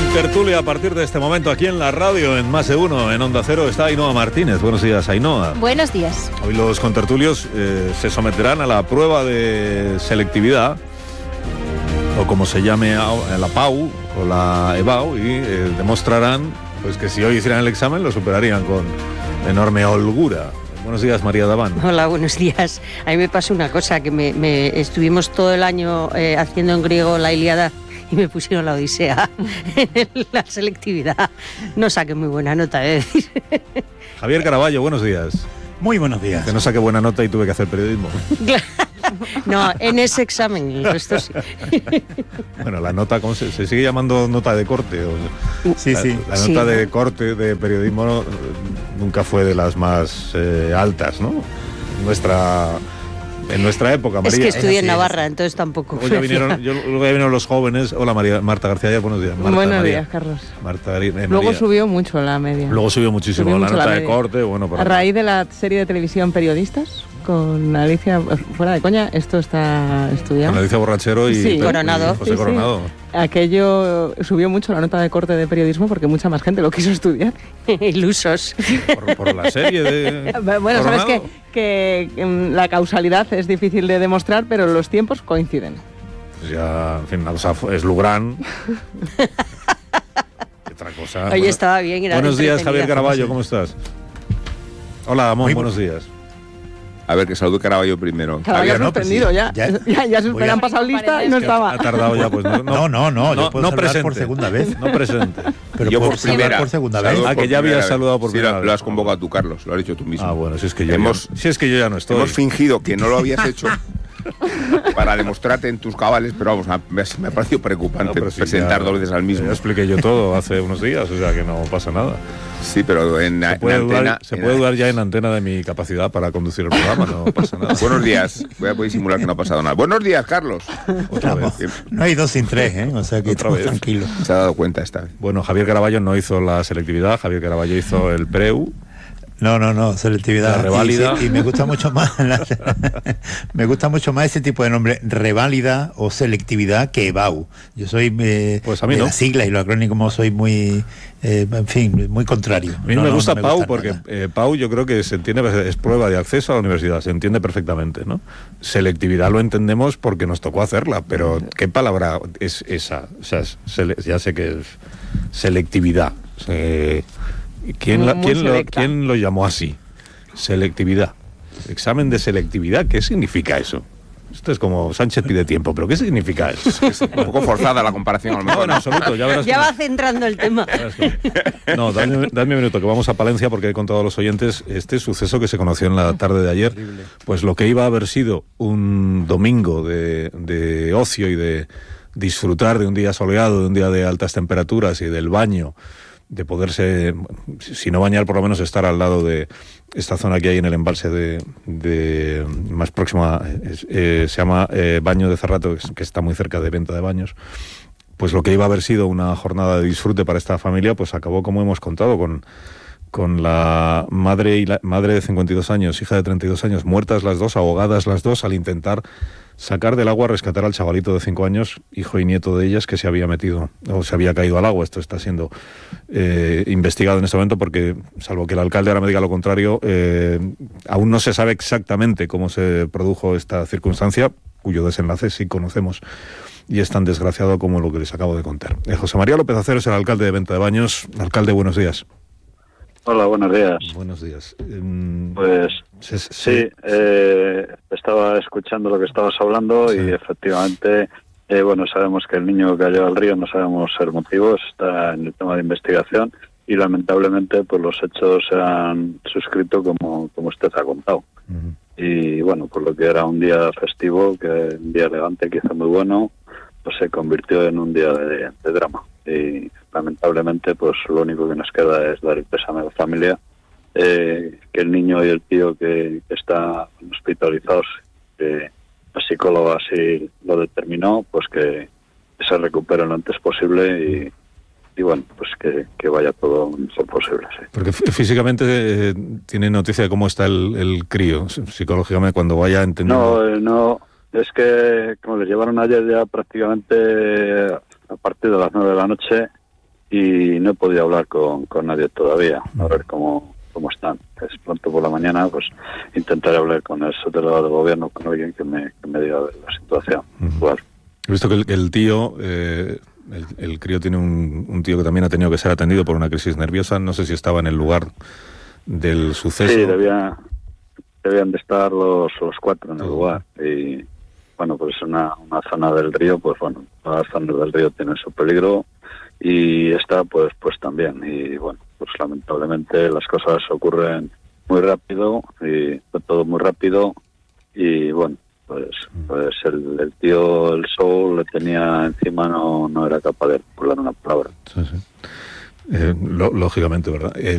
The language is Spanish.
tertulia a partir de este momento aquí en la radio, en Más de Uno, en Onda Cero, está Ainhoa Martínez. Buenos días, Ainhoa. Buenos días. Hoy los contertulios se someterán a la prueba de selectividad, o como se llame, la PAU o la EBAU, y demostrarán pues que si hoy hicieran el examen lo superarían con enorme holgura. Buenos días, María Daván. Hola, buenos días. A mí me pasó una cosa, que me estuvimos todo el año haciendo en griego la Ilíada y me pusieron la Odisea en la selectividad. No saqué muy buena nota, decir. Javier Caraballo, buenos días. Muy buenos días. Que no saqué buena nota y tuve que hacer periodismo. No, en ese examen, el resto sí. Bueno, la nota, ¿cómo se sigue llamando nota de corte? Sí, sí. La nota de corte de periodismo nunca fue de las más altas, ¿no? En nuestra época, María. Es que estudié en Navarra, entonces tampoco. Luego ya vinieron los jóvenes. Hola, Marta García, buenos días. Buenos días, Carlos. Luego subió mucho la media. Luego subió muchísimo la nota de corte. Bueno, a raíz de la serie de televisión Periodistas, con Alicia, fuera de coña, esto está estudiado. Con Alicia Borrachero y Coronado. José Coronado. Sí. Aquello subió mucho la nota de corte de periodismo porque mucha más gente lo quiso estudiar. Ilusos. Por la serie de Bueno, Coronado. sabes que la causalidad es difícil de demostrar, pero los tiempos coinciden. Pues ya, en fin, o sea, es Lugrán. Otra cosa. Oye, estaba bien. Buenos días, Javier Caraballo, ¿cómo estás? Hola, Amón, buenos días. A ver, que saludo Caraballo primero. Caraballo sorprendido, pues ya se han pasado lista y no estaba. Ha tardado ya, pues No, yo puedo saludar por segunda vez. No presente. Pero yo por primera. Por segunda vez. Ah, que ya habías saludado por primera vez. Lo has convocado tú, Carlos, lo has dicho tú mismo. Ah, bueno, si es que yo ya no estoy. Hemos fingido que no lo habías hecho para demostrarte en tus cabales, pero vamos, me ha parecido preocupante presentar dos veces al mismo. Ya expliqué yo todo hace unos días, o sea que no pasa nada. Sí, pero se puede dudar ya en antena de mi capacidad para conducir el programa, no pasa nada. Buenos días, voy a poder simular que no ha pasado nada. Buenos días, Carlos. Otra vez. No hay 2 sin 3, o sea que Otra vez. tranquilo. Se ha dado cuenta esta vez. Bueno, Javier Caraballo no hizo la selectividad, Javier Caraballo hizo el PREU. No, selectividad. La reválida. Y me gusta mucho más me gusta mucho más ese tipo de nombre, reválida o selectividad, que EBAU. Yo soy pues a mí de no. las siglas y los acrónimos soy muy en fin, muy contrario. A mí no me gusta PAU porque PAU yo creo que se entiende, es prueba de acceso a la universidad, se entiende perfectamente, ¿no? Selectividad lo entendemos porque nos tocó hacerla, pero ¿qué palabra es esa? O sea, ya sé que es selectividad. ¿Quién lo llamó así? Selectividad. Examen de selectividad, ¿qué significa eso? Esto es como Sánchez pide tiempo, pero ¿qué significa eso? Es un poco forzada la comparación, a lo mejor. No, en absoluto, ya verás. Ya va centrando el tema. No, dadme un minuto, que vamos a Palencia, porque he contado a los oyentes este suceso que se conoció en la tarde de ayer. Pues lo que iba a haber sido un domingo de ocio y de disfrutar de un día soleado, de un día de altas temperaturas y del baño, de poderse, si no bañar, por lo menos estar al lado de esta zona que hay en el embalse de más próxima, se llama Baño de Cerrato, que está muy cerca de Venta de Baños. Pues lo que iba a haber sido una jornada de disfrute para esta familia, pues acabó, como hemos contado, con la madre de 52 años, hija de 32 años, muertas las dos, ahogadas las dos, al intentar sacar del agua, rescatar al chavalito de 5 años, hijo y nieto de ellas, que se había metido o se había caído al agua. Esto está siendo investigado en este momento porque, salvo que el alcalde ahora me diga lo contrario, aún no se sabe exactamente cómo se produjo esta circunstancia, cuyo desenlace sí conocemos y es tan desgraciado como lo que les acabo de contar. José María López Acero es el alcalde de Venta de Baños. Alcalde, buenos días. Hola, buenos días. Buenos días. Pues sí, estaba escuchando lo que estabas hablando, sí. Y efectivamente, sabemos que el niño cayó al río, no sabemos el motivo, está en el tema de investigación y lamentablemente pues los hechos se han suscrito como usted ha contado. Uh-huh. Y bueno, por lo que era un día festivo, que un día elegante, quizá muy bueno, pues se convirtió en un día de drama. Y lamentablemente pues lo único que nos queda es dar el pésame a la familia, que el niño y el tío que están hospitalizados, que la psicóloga así lo determinó, pues que se recuperen lo antes posible y bueno, pues que vaya todo lo mejor posible, sí. Porque físicamente tiene noticia de cómo está el crío, psicológicamente, cuando vaya entendiendo. No, es que como les llevaron ayer ya prácticamente a partir de las 9 de la noche, y no he podido hablar con nadie todavía, a ver cómo están. Es pronto por la mañana, pues intentaré hablar con el subdelegado del gobierno, con alguien que me diga la situación actual. He visto que el tío, el crío tiene un tío que también ha tenido que ser atendido por una crisis nerviosa. No sé si estaba en el lugar del suceso. Sí, debían de estar los 4 en el lugar. Y bueno, pues una zona del río, pues bueno, todas las zonas del río tienen su peligro y esta pues también. Y bueno, pues lamentablemente las cosas ocurren muy rápido y fue todo muy rápido y bueno, pues el tío, el Soul, le tenía encima, no era capaz de articular una palabra. Sí. Lógicamente, ¿verdad?